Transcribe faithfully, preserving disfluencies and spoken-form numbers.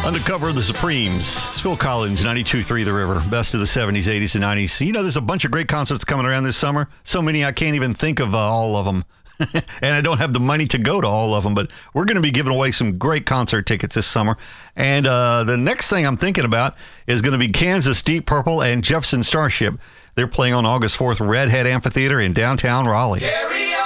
Undercover of the Supremes. It's Phil Collins, ninety-two point three The River. Best of the seventies, eighties, and nineties. You know, there's a bunch of great concerts coming around this summer. So many I can't even think of uh, all of them. And I don't have the money to go to all of them. But we're going to be giving away some great concert tickets this summer. And uh, the next thing I'm thinking about is going to be Kansas Deep Purple and Jefferson Starship. They're playing on August fourth, Red Hat Amphitheater in downtown Raleigh. Carry